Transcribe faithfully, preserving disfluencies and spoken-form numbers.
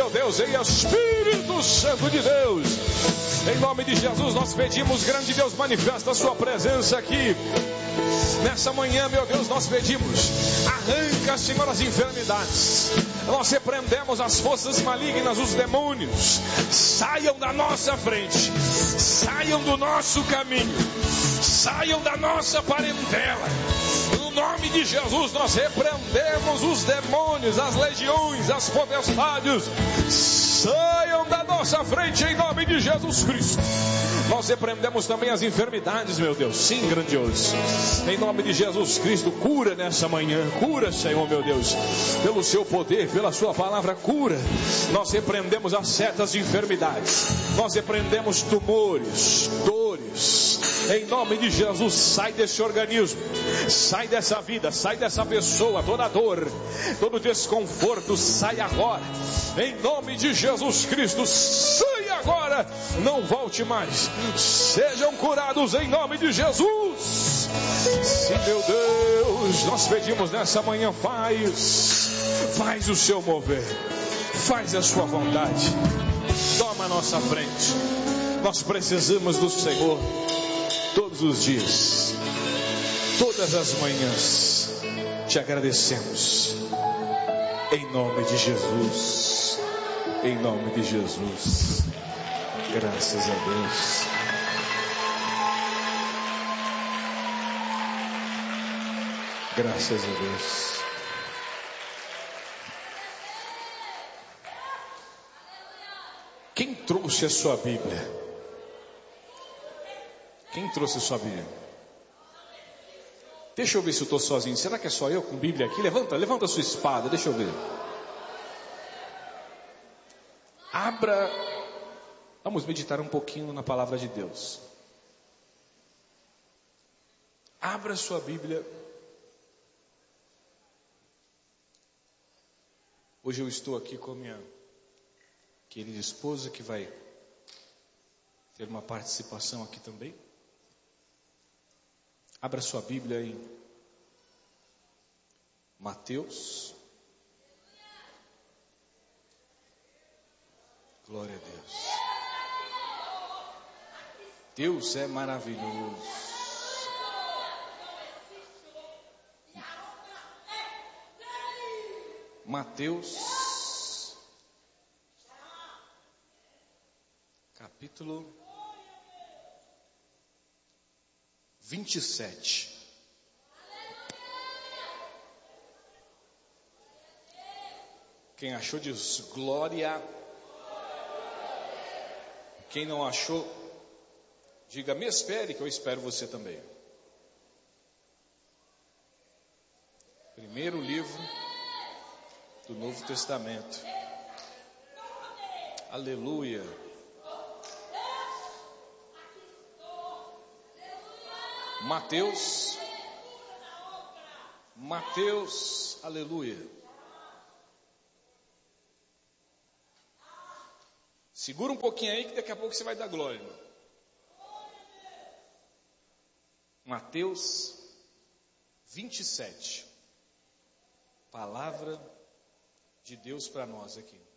meu Deus, em Espírito Santo de Deus. Em nome de Jesus nós pedimos, grande Deus, manifesta a sua presença aqui. Nessa manhã, meu Deus, nós pedimos, arranca, Senhor, as enfermidades. Nós repreendemos as forças malignas, os demônios. Saiam da nossa frente, saiam do nosso caminho, saiam da nossa parentela. No nome de Jesus nós repreendemos os demônios, as legiões, as potestades. Saiam da nossa frente em nome de Jesus Cristo. Nós repreendemos também as enfermidades, meu Deus. Sim, grandioso. Em nome de Jesus Cristo, cura nessa manhã. Cura, Senhor, meu Deus. Pelo seu poder, pela sua palavra, cura. Nós repreendemos as setas de enfermidades. Nós repreendemos tumores, dores. Em nome de Jesus, sai desse organismo. Sai dessa vida, sai dessa pessoa. Toda dor, todo desconforto, sai agora. Em nome de Jesus Cristo, sai agora. Não volte mais. Sejam curados em nome de Jesus. Sim, meu Deus, nós pedimos nessa manhã, faz, faz o seu mover, faz a sua vontade, toma a nossa frente. Nós precisamos do Senhor todos os dias, todas as manhãs. Te agradecemos em nome de Jesus, em nome de Jesus. Graças a Deus. Graças a Deus. Quem trouxe a sua Bíblia? Quem trouxe a sua Bíblia? Deixa eu ver se eu estou sozinho. Será que é só eu com Bíblia aqui? Levanta, levanta a sua espada, deixa eu ver. Abra. Vamos meditar um pouquinho na palavra de Deus. Abra sua Bíblia. Hoje eu estou aqui com a minha querida esposa, que vai ter uma participação aqui também. Abra sua Bíblia em Mateus. Glória a Deus. Deus é maravilhoso. Mateus, capítulo vinte e sete. Quem achou diz glória. Quem não achou, diga, me espere, que eu espero você também. Primeiro livro do Novo Testamento. Aleluia. Mateus. Mateus, aleluia. Segura um pouquinho aí que daqui a pouco você vai dar glória, irmão. Mateus vinte e sete. Palavra de Deus para nós aqui.